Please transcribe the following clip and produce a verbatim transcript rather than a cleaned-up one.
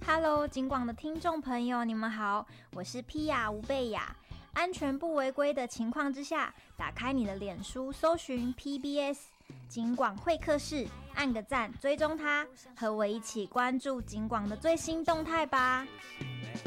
Hello， 警广的听众朋友，你们好，我是 Pia 吴贝雅。安全不违规的情况之下，打开你的脸书，搜寻 P B S 警广会客室，按个赞，追踪它，和我一起关注警广的最新动态吧。